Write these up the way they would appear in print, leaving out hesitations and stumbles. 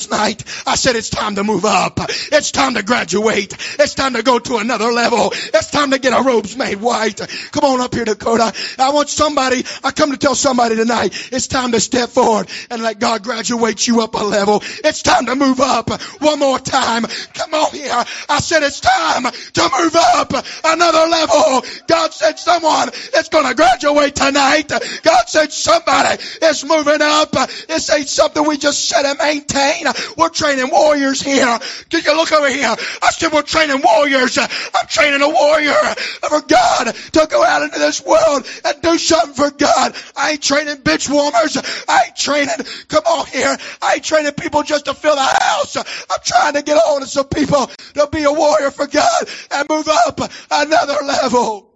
last night. I said it's time to move up. It's time to graduate. It's time to go to another level. It's time to get our robes made white. Come on up here, Dakota. I come to tell somebody tonight, it's time to step forward and let God graduate you up a level. It's time to move up one more time. Come on here. I said it's time to move up another level. God said someone is going to graduate tonight. God said somebody is moving up. This ain't something we just sit and maintain. We're training warriors here. Can you look over here? I said we're training warriors. I'm training a warrior for God to go out into this world and do something for God. I ain't training bitch warmers. I ain't training, come on here, I ain't training people just to fill the house. I'm trying to get on to some people to be a warrior for God and move up another level.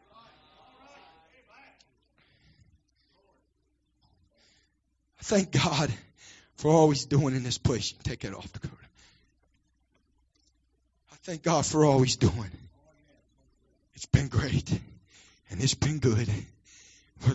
Thank God for all He's doing in this place. Take it off, Dakota. I thank God for all He's doing. It's been great. And it's been good. But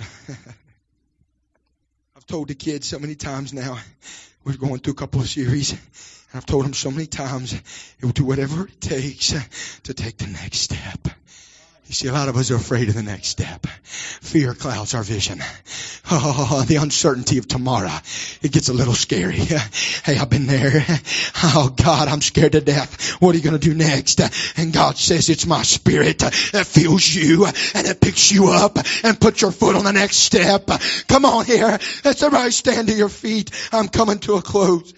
I've told the kids so many times now, we're going through a couple of series. And I've told them so many times, it will do whatever it takes to take the next step. You see, a lot of us are afraid of the next step. Fear clouds our vision. Oh, the uncertainty of tomorrow. It gets a little scary. Hey, I've been there. Oh, God, I'm scared to death. What are you going to do next? And God says, it's my Spirit that fills you and it picks you up and puts your foot on the next step. Come on here. Let's everybody stand to your feet. I'm coming to a close.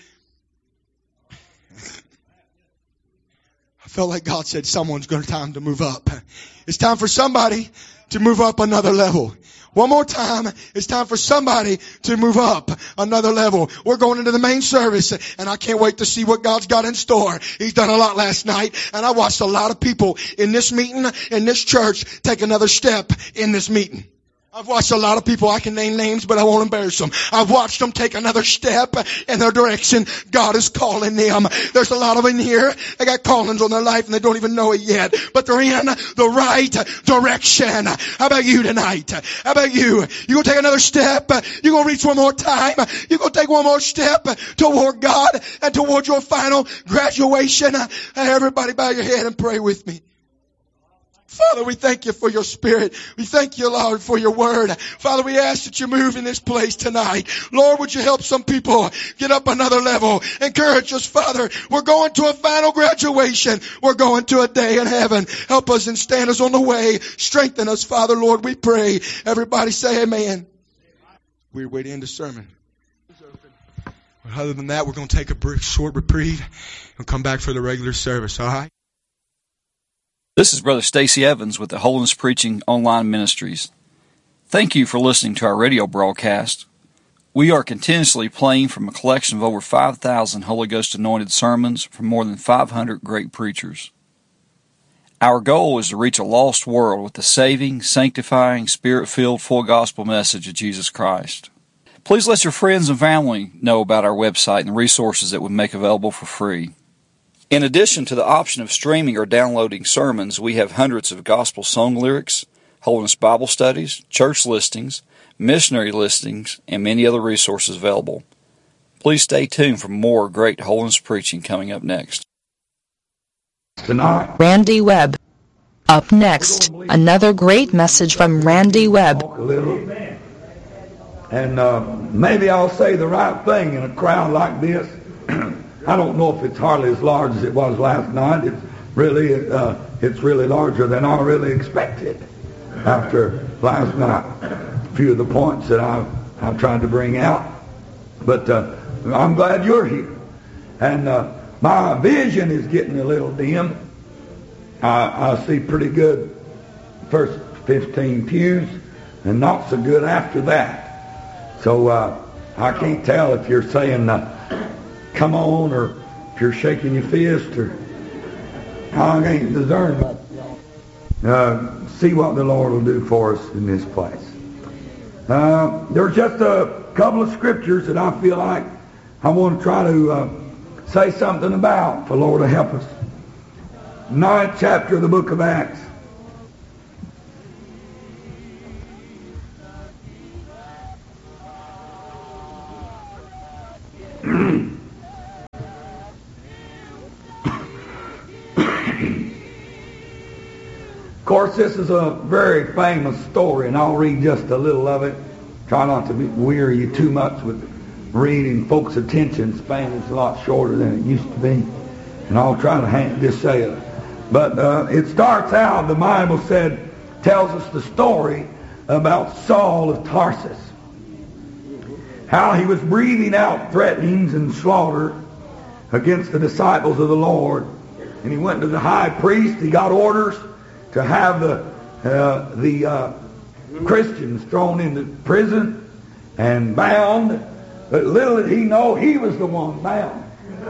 I felt like God said someone's going to time to move up. It's time for somebody to move up another level. One more time, it's time for somebody to move up another level. We're going into the main service, and I can't wait to see what God's got in store. He's done a lot last night, and I watched a lot of people in this meeting, in this church, take another step in this meeting. I've watched a lot of people, I can name names, but I won't embarrass them. I've watched them take another step in their direction. God is calling them. There's a lot of them here. They got callings on their life and they don't even know it yet. But they're in the right direction. How about you tonight? How about you? You gonna take another step? You gonna reach one more time? You gonna take one more step toward God and toward your final graduation? Everybody bow your head and pray with me. Father, we thank you for your Spirit. We thank you, Lord, for your word. Father, we ask that you move in this place tonight. Lord, would you help some people get up another level? Encourage us, Father. We're going to a final graduation. We're going to a day in heaven. Help us and stand us on the way. Strengthen us, Father, Lord, we pray. Everybody say amen. Weird way to end the sermon. Other than that, we're going to take a short reprieve and come back for the regular service, all right? This is Brother Stacy Evans with the Holiness Preaching Online Ministries. Thank you for listening to our radio broadcast. We are continuously playing from a collection of over 5,000 Holy Ghost anointed sermons from more than 500 great preachers. Our goal is to reach a lost world with the saving, sanctifying, Spirit-filled, full gospel message of Jesus Christ. Please let your friends and family know about our website and the resources that we make available for free. In addition to the option of streaming or downloading sermons, we have hundreds of gospel song lyrics, Holiness Bible studies, church listings, missionary listings, and many other resources available. Please stay tuned for more great holiness preaching coming up next. Tonight, Randy Webb. Up next, another great message from Randy Webb. And maybe I'll say the right thing in a crowd like this. I don't know if it's hardly as large as it was last night. It's really larger than I really expected after last night. A few of the points that I've tried to bring out. But I'm glad you're here. And my vision is getting a little dim. I see pretty good first 15 pews and not so good after that. So I can't tell if you're saying come on, or if you're shaking your fist, or I can't discern much. See what the Lord will do for us in this place. There's just a couple of scriptures that I feel like I want to try to say something about for the Lord to help us. 9th chapter of the book of Acts. course, this is a very famous story, and I'll read just a little of it. Try not to weary you too much with reading. Folks' attention span is a lot shorter than it used to be, and I'll try to just say it. But it starts out, the Bible tells us the story about Saul of Tarsus. How he was breathing out threatenings and slaughter against the disciples of the Lord. And he went to the high priest. He got orders to have the Christians thrown into prison and bound. But little did he know he was the one bound.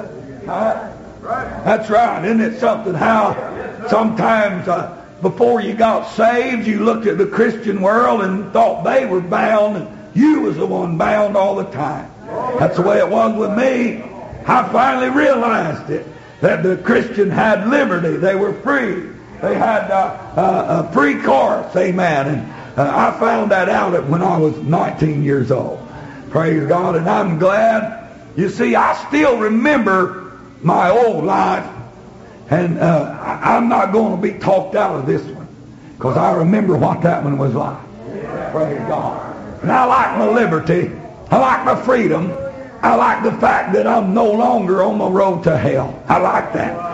That's right. Isn't it something how sometimes before you got saved, you looked at the Christian world and thought they were bound, and you was the one bound all the time. That's the way it was with me. I finally realized it, that the Christian had liberty. They were free. They had a free course, amen. And I found that out when I was 19 years old. Praise God. And I'm glad. You see, I still remember my old life. And I'm not going to be talked out of this one, because I remember what that one was like. Praise God. And I like my liberty. I like my freedom. I like the fact that I'm no longer on the road to hell. I like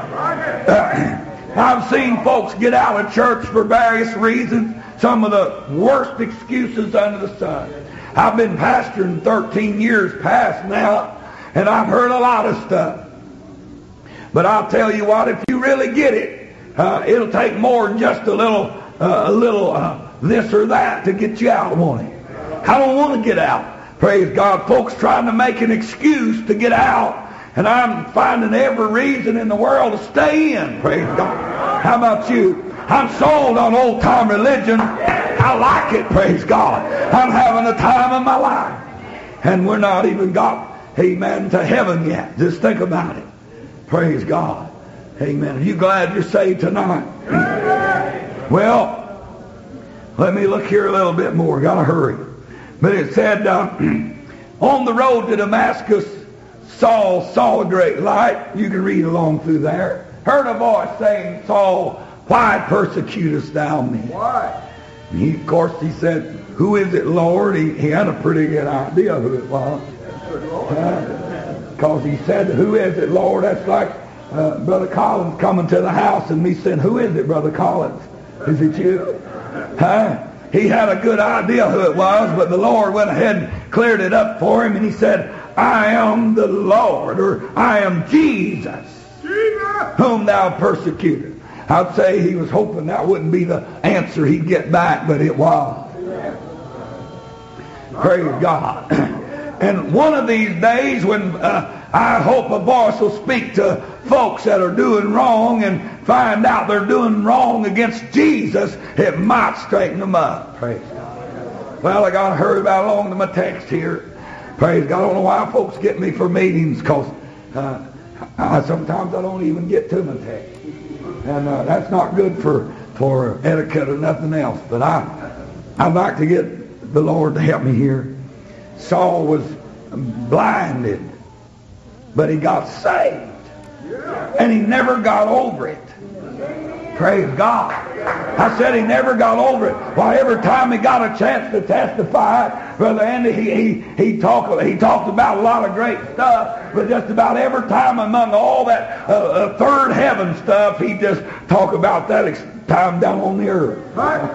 that. I've seen folks get out of church for various reasons. Some of the worst excuses under the sun. I've been pastoring 13 years past now, and I've heard a lot of stuff. But I'll tell you what, if you really get it, it'll take more than just a little this or that to get you out, won't it? I don't want to get out. Praise God. Folks trying to make an excuse to get out, and I'm finding every reason in the world to stay in. Praise God. How about you? I'm sold on old-time religion. I like it, praise God. I'm having the time of my life. And we're not even got, amen, to heaven yet. Just think about it. Praise God. Amen. Are you glad you're saved tonight? Well, let me look here a little bit more. Got to hurry. But it said, on the road to Damascus, Saul saw a great light. You can read along through there. Heard a voice saying, Saul, why persecutest thou me? Why? And of course, he said, who is it, Lord? He had a pretty good idea who it was. Because he said, who is it, Lord? That's like Brother Collins coming to the house and me saying, who is it, Brother Collins? Is it you? He had a good idea who it was, but the Lord went ahead and cleared it up for him, and he said, I am the Lord, or I am Jesus, whom thou persecutest. I'd say he was hoping that wouldn't be the answer he'd get back, but it was. Praise God. And one of these days when I hope a voice will speak to folks that are doing wrong and find out they're doing wrong against Jesus, it might straighten them up. Praise God. Well, I got to hurry about along to my text here. Praise God. I don't know why folks get me for meetings, because sometimes I don't even get to my text. And that's not good for etiquette or nothing else. But I'd like to get the Lord to help me here. Saul was blinded, but he got saved. And he never got over it. Praise God. I said he never got over it. Why, every time he got a chance to testify, Brother Andy, he talked about a lot of great stuff, but just about every time among all that third heaven stuff, he just talked about that time down on the earth.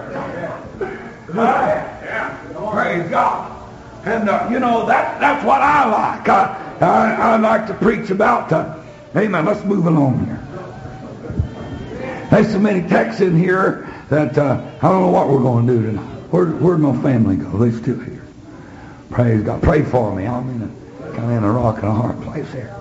Praise God. And, that's what I like. I like to preach about, amen, let's move along here. There's so many texts in here that I don't know what we're going to do tonight. Where'd my family go? They're still here. Praise God. Pray for me. I'm kind of in a rock and a hard place here.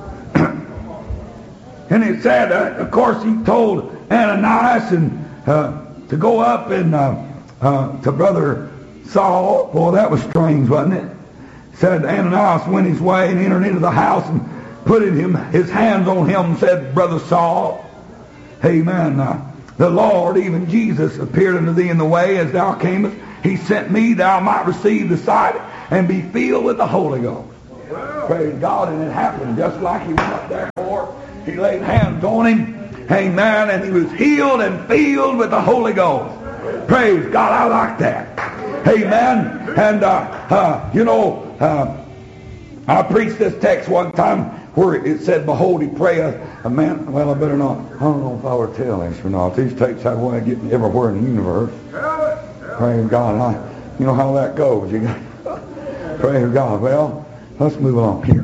And it said, of course, he told Ananias to go up and to Brother Saul. Boy, that was strange, wasn't it? Said Ananias went his way and entered into the house and put his hands on him and said, Brother Saul, amen. The Lord, even Jesus, appeared unto thee in the way as thou camest. He sent me, thou might receive the sight and be filled with the Holy Ghost. Wow. Praise God. And it happened just like he went up there for. He laid hands on him, amen, and he was healed and filled with the Holy Ghost. Praise God, I like that. Amen. And, I preached this text one time where it said, behold, he prayeth a man. Well, I better not. I don't know if I were to tell this or not. These tapes have a way of getting everywhere in the universe. Praise God. You know how that goes. You got, praise God. Well, let's move along here.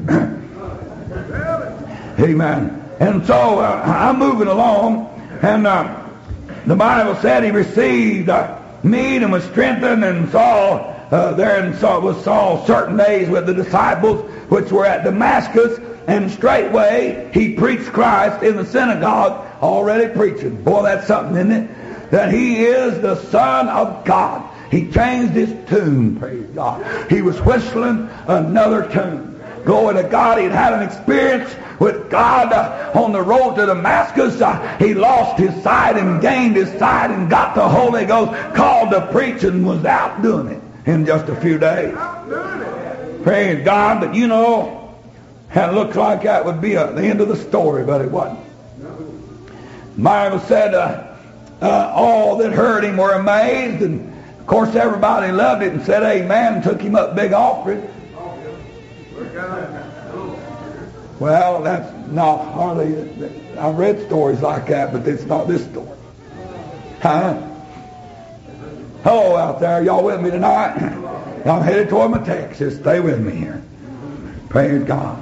Amen. And so I'm moving along, and the Bible said he received meat and was strengthened, and Saul was Saul certain days with the disciples which were at Damascus, and straightway he preached Christ in the synagogue, already preaching. Boy, that's something, isn't it? That he is the Son of God. He changed his tune, praise God. He was whistling another tune. Glory to God. He'd had an experience with God on the road to Damascus. He lost his sight and gained his sight and got the Holy Ghost, called to preach, and was out doing it in just a few days. Praise God. But you know, it looked like that would be the end of the story, but it wasn't. The Bible said all that heard him were amazed, and of course everybody loved it and said amen and took him up big offering. Well, that's not hardly. I've read stories like that, but it's not this story. Huh? Hello out there. Y'all with me tonight? I'm headed toward my text. Just stay with me here. Praise God.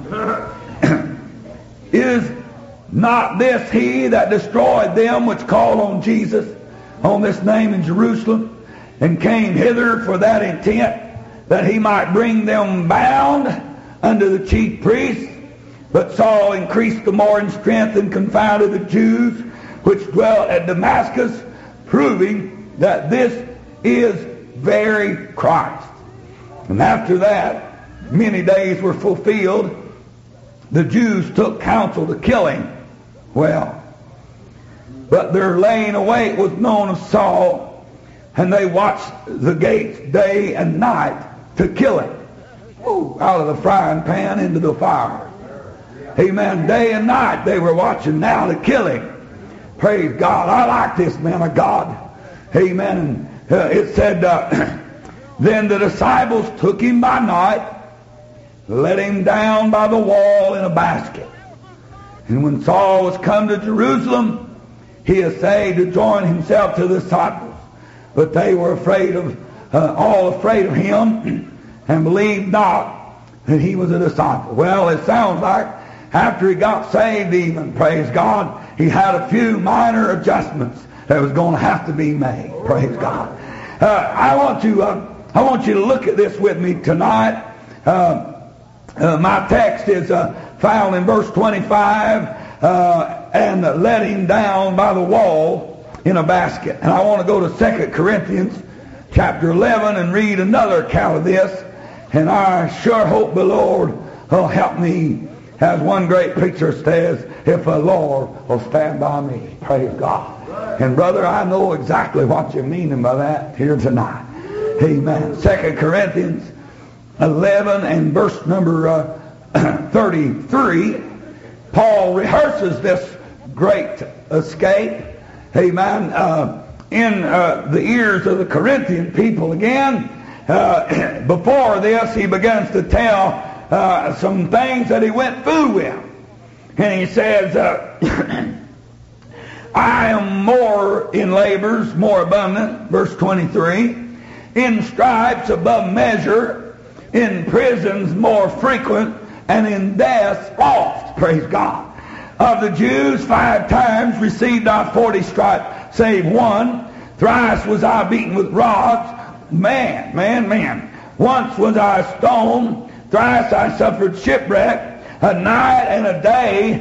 Is not this he that destroyed them which called on Jesus, on this name in Jerusalem, and came hither for that intent, that he might bring them bound unto the chief priests? But Saul increased the more in strength and confounded the Jews which dwelt at Damascus, proving that this is very Christ. And after that, many days were fulfilled. The Jews took counsel to kill him. Well, but their laying await was known of Saul, and they watched the gates day and night to kill him. Ooh, out of the frying pan into the fire. Amen. Day and night they were watching now to kill him. Praise God. I like this man of God. Amen. And it said, then the disciples took him by night, let him down by the wall in a basket. And when Saul was come to Jerusalem, he essayed to join himself to the disciples. But they were all afraid of him, and believed not that he was a disciple. Well, it sounds like after he got saved even, praise God, he had a few minor adjustments that was going to have to be made. Praise God. I want you to look at this with me tonight. My text is found in verse 25, and let him down by the wall in a basket. And I want to go to 2 Corinthians chapter 11 and read another account of this. And I sure hope the Lord will help me. As one great preacher says, if the Lord will stand by me. Praise God. And brother, I know exactly what you're meaning by that here tonight. Amen. 2 Corinthians 11 and verse number 33. Paul rehearses this great escape. Amen. In the ears of the Corinthian people again. Before this, he begins to tell some things that he went through with. And he says, I am more in labors, more abundant, verse 23, in stripes above measure, in prisons more frequent, and in deaths oft, praise God. Of the Jews 5 times received I 40 stripes, save one. Thrice was I beaten with rods. Man. Once was I stoned. Thrice I suffered shipwreck. A night and a day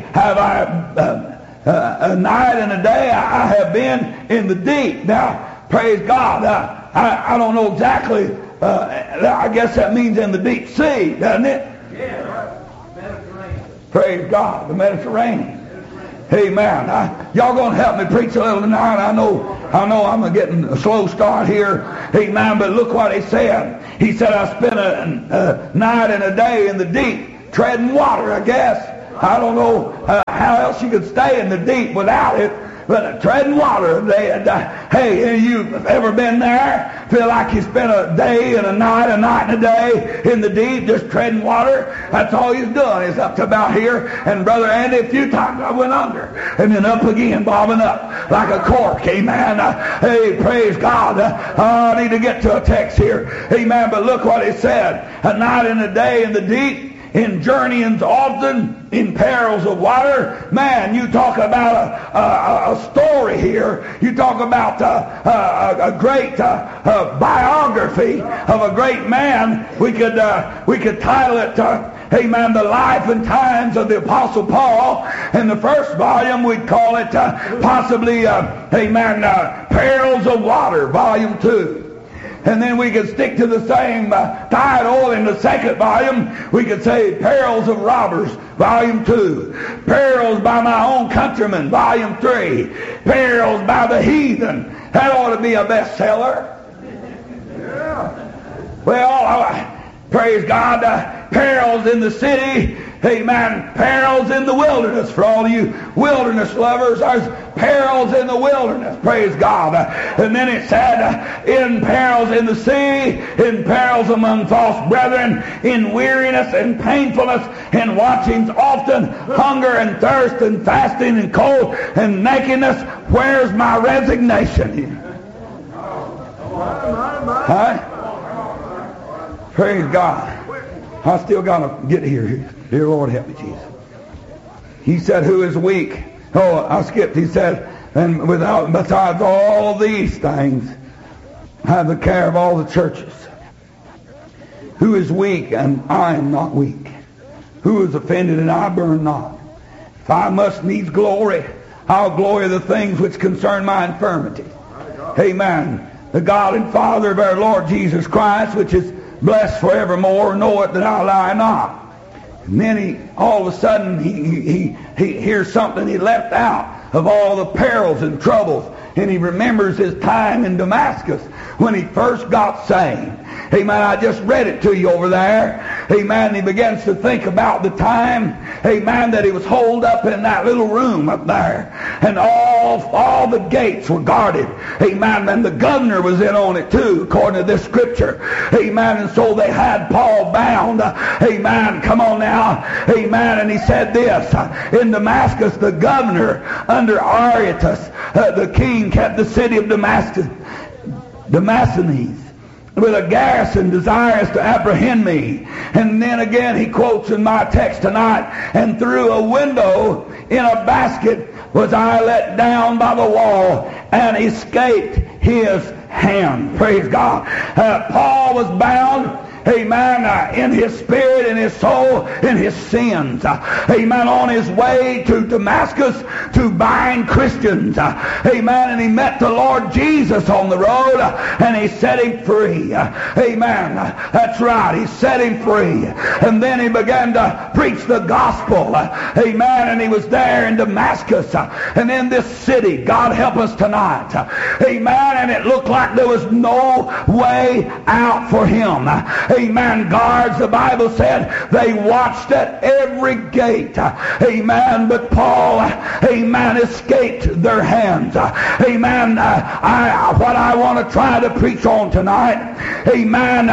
I have been in the deep. Now, praise God. I don't know exactly. I guess that means in the deep sea, doesn't it? Yeah. Mediterranean. Praise God, the Mediterranean. Amen. Y'all going to help me preach a little tonight. I know I'm getting a slow start here. Amen. But look what he said. He said, I spent a night and a day in the deep, treading water, I guess. I don't know how else you could stay in the deep without it. but treading water. Hey, you've ever been there? Feel like you spent a day and a night and a day in the deep just treading water? That's all he's doing. He's up to about here. And Brother Andy, a few times I went under and then up again, bobbing up like a cork. Amen. Hey, praise God. I need to get to a text here. Amen. But look what he said. A night and a day in the deep, in journeyings often, in perils of water. Man, you talk about a story here. You talk about a great biography of a great man. We could title it, amen, The Life and Times of the Apostle Paul. In the first volume, we'd call it possibly, amen, Perils of Water, Volume 2. And then we could stick to the same title in the second volume. We could say Perils of Robbers, Volume 2. Perils by My Own Countrymen, Volume 3. Perils by the Heathen. That ought to be a bestseller. Yeah. Well, praise God. Perils in the city. Amen. Perils in the wilderness. For all of you wilderness lovers, there's perils in the wilderness. Praise God. And then it said, in perils in the sea, in perils among false brethren, in weariness and painfulness, in watchings often, hunger and thirst and fasting and cold and nakedness. Where's my resignation? Huh? Praise God. I still got to get here. Dear Lord, help me, Jesus. He said, who is weak? Oh, I skipped. He said, and besides all these things, have the care of all the churches. Who is weak, and I am not weak? Who is offended, and I burn not? If I must needs glory, I'll glory of the things which concern my infirmity. Amen. The God and Father of our Lord Jesus Christ, which is blessed forevermore, knoweth that I lie not. And then all of a sudden he hears something he left out of all the perils and troubles, and he remembers his time in Damascus when he first got saved. Amen. I just read it to you over there. Amen. And he begins to think about the time, amen, that he was holed up in that little room up there. And all the gates were guarded. Amen. And the governor was in on it too, according to this scripture. Amen. And so they had Paul bound. Amen. Come on now. Amen. And he said this, in Damascus, the governor under Aretas, the king, kept the city of Damascus, Damascenes, with a garrison desirous to apprehend me. And then again he quotes in my text tonight, and through a window in a basket was I let down by the wall and escaped his hand. Praise God. Paul was bound, amen, in his spirit, in his soul, in his sins. Amen. On his way to Damascus to bind Christians. Amen. And he met the Lord Jesus on the road, and he set him free. Amen. That's right. He set him free. And then he began to preach the gospel. Amen. And he was there in Damascus. And in this city, God help us tonight. Amen. And it looked like there was no way out for him. Amen. Guards, the Bible said, they watched at every gate. Amen. But Paul, amen, escaped their hands. Amen. What I want to try to preach on tonight, amen,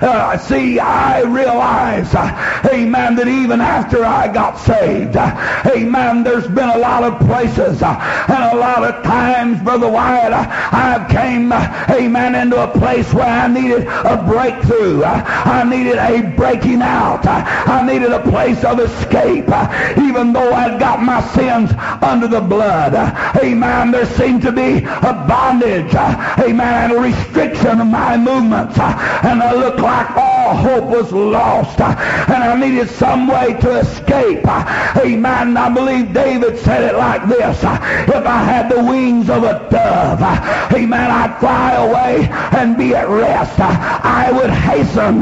see, I realize, amen, that even after I got saved, amen, there's been a lot of places and a lot of times, Brother Wyatt, I've came, amen, into a place where I needed a breakthrough. I needed a breaking out. I needed a place of escape. Even though I'd got my sins under the blood. Amen. There seemed to be a bondage. Amen. And a restriction of my movements. And I looked like all hope was lost. And I needed some way to escape. Amen. I believe David said it like this. If I had the wings of a dove, amen, I'd fly away and be at rest. I would hasten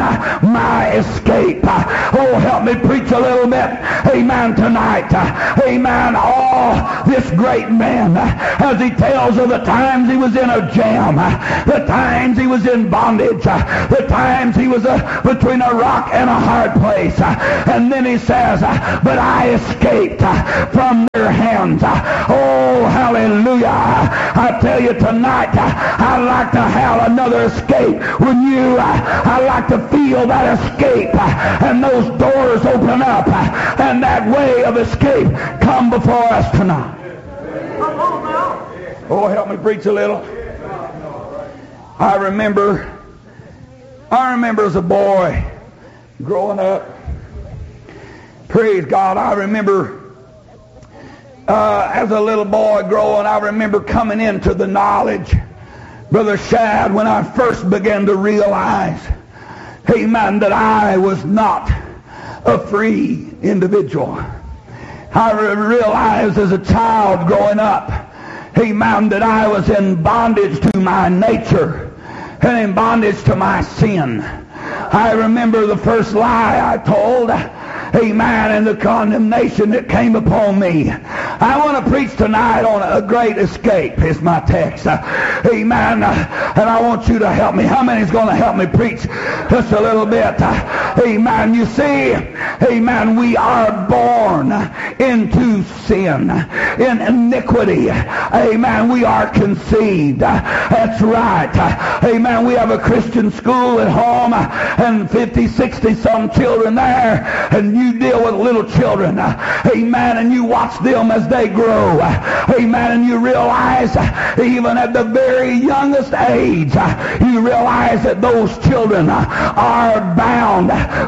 my escape. Oh, help me preach a little bit. Amen. Tonight. Amen. Oh, this great man, as he tells of the times he was in a jam, the times he was in bondage, the times he was between a rock and a hard place. And then he says, but I escaped from their hands. Oh, hallelujah. I tell you tonight, I'd like to have another escape. I'd like to feel that escape, and those doors open up, and that way of escape come before us tonight. Oh, help me preach a little. I remember as a boy growing up, praise God, I remember as a little boy growing, I remember coming into the knowledge, Brother Shad, when I first began to realize, amen, that I was not a free individual. I realized as a child growing up, amen, that I was in bondage to my nature and in bondage to my sin. I remember the first lie I told, amen, and the condemnation that came upon me. I want to preach tonight on a great escape is my text. Amen. And I want you to help me. How many is going to help me preach just a little bit? Amen. You see, amen, we are born into sin, in iniquity. Amen. We are conceived. That's right. Amen. We have a Christian school at home and 50, 60 some children there, and you deal with little children. Amen. And you watch them as they grow. Amen. And you realize, even at the very youngest age, you realize that those children are bound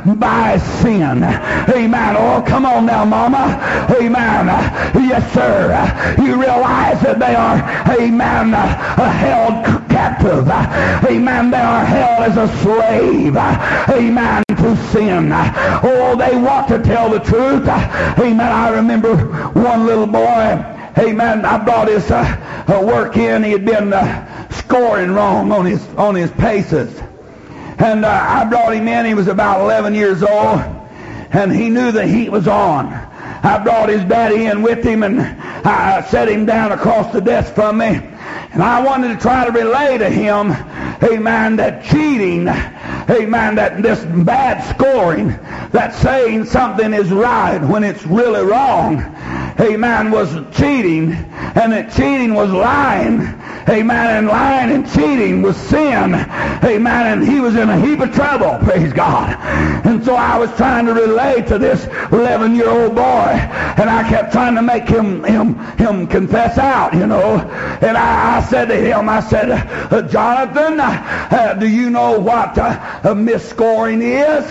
by sin. Amen. Oh, come on now, Mama. Amen. Yes, sir. You realize that they are, amen, held captive. Amen. They are held as a slave. Amen. To sin. Oh, they want to tell the truth. Amen. I remember one little boy, amen, I brought his work in. He had been scoring wrong on his paces. And I brought him in. He was about 11 years old, and he knew the heat was on. I brought his daddy in with him, and I set him down across the desk from me. And I wanted to try to relay to him, amen, that cheating, amen, that this bad scoring, that saying something is right when it's really wrong, amen, was cheating, and that cheating was lying, amen, and lying and cheating was sin, amen, and he was in a heap of trouble, praise God. And so I was trying to relay to this 11-year-old boy, and I kept trying to make him confess out, you know. And I said to him, I said, Jonathan, do you know what misscoring is?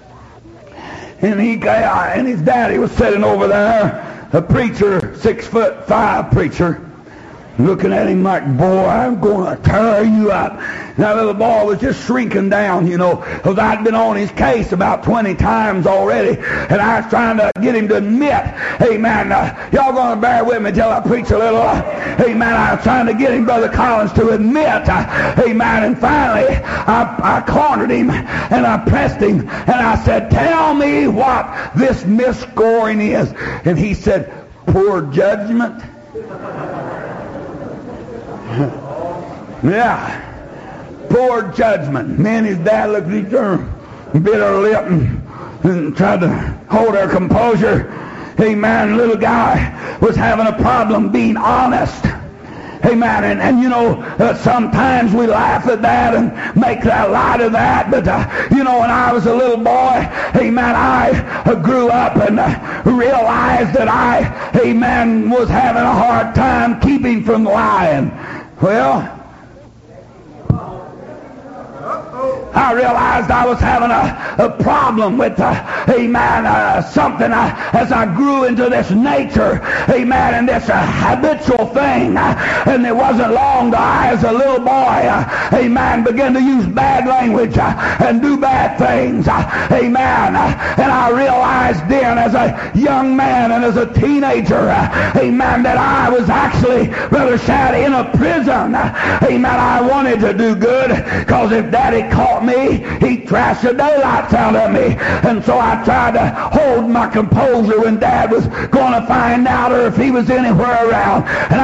And his daddy was sitting over there, a preacher, 6'5" preacher, looking at him like, boy, I'm going to tear you up. That little boy was just shrinking down, you know, because I'd been on his case about 20 times already, and I was trying to get him to admit, amen, y'all going to bear with me till I preach a little, amen, I was trying to get him, Brother Collins, to admit, amen, and finally I cornered him, and I pressed him, and I said, tell me what this misscoring is. And he said, poor judgment. Yeah, poor judgment. Me and his dad looked at each other, bit our lip, and tried to hold our composure. Amen. Little guy was having a problem being honest. Amen. And you know, sometimes we laugh at that and make that light of that. But, you know, when I was a little boy, amen, I grew up and realized that I, amen, was having a hard time keeping from lying. Well, I realized I was having a problem with, amen, something as I grew into this nature, amen, and this habitual thing. And it wasn't long till I, as a little boy, amen, began to use bad language and do bad things, amen. And I realized then as a young man and as a teenager, amen, that I was actually, Brother Shad, in a prison. Amen. I wanted to do good, because if Daddy caught me, he'd trash the daylights out of me. And so I tried to hold my composure when Dad was going to find out, or if he was anywhere around. And